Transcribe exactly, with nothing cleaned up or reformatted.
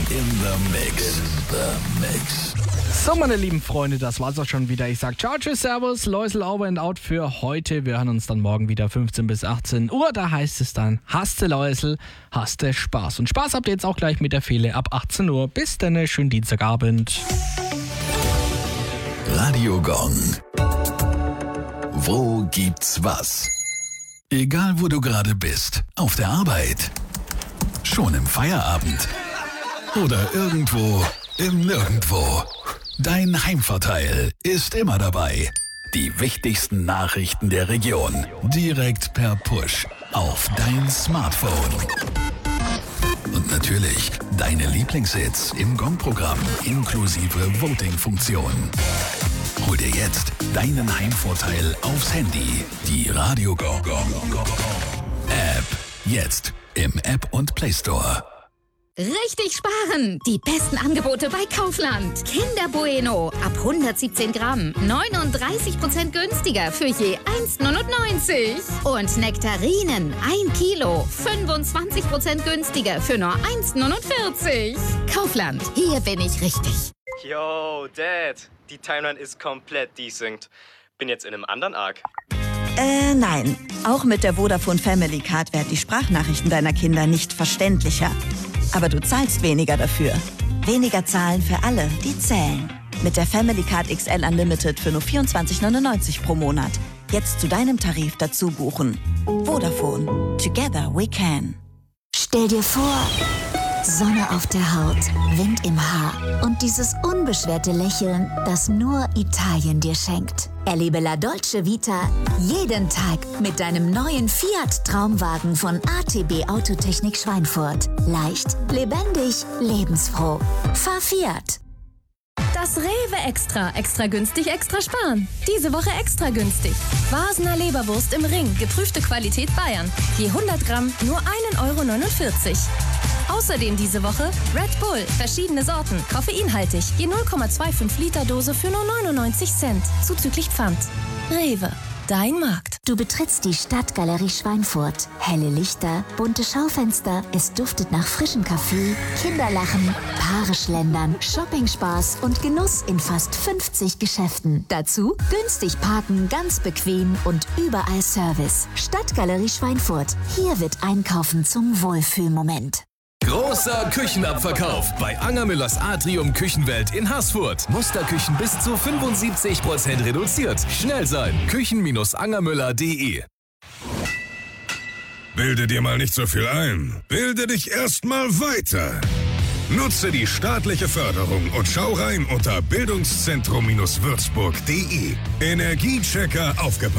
in the Mix. In the Mix. So, meine lieben Freunde, das war's auch schon wieder. Ich sag ciao, tschüss, servus, Läusel, over and out für heute. Wir hören uns dann morgen wieder fünfzehn bis achtzehn Uhr. Da heißt es dann, hast du Läusel, hast du Spaß. Und Spaß habt ihr jetzt auch gleich mit der Fele ab achtzehn Uhr. Bis dann, schönen Dienstagabend. Radio Gong. Wo gibt's was? Egal, wo du gerade bist. Auf der Arbeit. Schon im Feierabend. Oder irgendwo im Nirgendwo. Dein Heimvorteil ist immer dabei. Die wichtigsten Nachrichten der Region. Direkt per Push auf dein Smartphone. Und natürlich deine Lieblingshits im Gong-Programm inklusive Voting-Funktion. Hol dir jetzt deinen Heimvorteil aufs Handy. Die Radio Gong App. Jetzt im App und Play Store. Richtig sparen! Die besten Angebote bei Kaufland. Kinder Bueno ab hundertsiebzehn Gramm. neununddreißig Prozent günstiger für je eins neunundneunzig. Und Nektarinen ein Kilo. fünfundzwanzig Prozent günstiger für nur eins neunundvierzig. Kaufland, hier bin ich richtig. Yo, Dad. Die Timeline ist komplett desynced. Bin jetzt in einem anderen Arc. Äh, nein. Auch mit der Vodafone Family Card werden die Sprachnachrichten deiner Kinder nicht verständlicher. Aber du zahlst weniger dafür. Weniger zahlen für alle, die zählen. Mit der Family Card X L Unlimited für nur vierundzwanzig neunundneunzig pro Monat. Jetzt zu deinem Tarif dazu buchen. Vodafone. Together we can. Stell dir vor, Sonne auf der Haut, Wind im Haar und dieses unbeschwerte Lächeln, das nur Italien dir schenkt. Erlebe La Dolce Vita jeden Tag mit deinem neuen Fiat Traumwagen von A T B Autotechnik Schweinfurt. Leicht, lebendig, lebensfroh. Fahr Fiat. Das Rewe Extra. Extra günstig, extra sparen. Diese Woche extra günstig. Basener Leberwurst im Ring. Geprüfte Qualität Bayern. Je hundert Gramm nur ein Euro neunundvierzig. Außerdem diese Woche Red Bull. Verschiedene Sorten. Koffeinhaltig. Je null Komma fünfundzwanzig Liter Dose für nur neunundneunzig Cent. Zuzüglich Pfand. Rewe. Dein Markt. Du betrittst die Stadtgalerie Schweinfurt. Helle Lichter, bunte Schaufenster, es duftet nach frischem Kaffee, Kinderlachen, Paare schlendern, Shopping-Spaß und Genuss in fast fünfzig Geschäften. Dazu günstig parken, ganz bequem und überall Service. Stadtgalerie Schweinfurt. Hier wird Einkaufen zum Wohlfühlmoment. Großer Küchenabverkauf bei Angermüllers Atrium Küchenwelt in Haßfurt. Musterküchen bis zu fünfundsiebzig Prozent reduziert. Schnell sein. Küchen Angermüller punkt de. Bilde dir mal nicht so viel ein. Bilde dich erstmal weiter. Nutze die staatliche Förderung und schau rein unter bildungszentrum Würzburg punkt de. Energiechecker aufgepasst.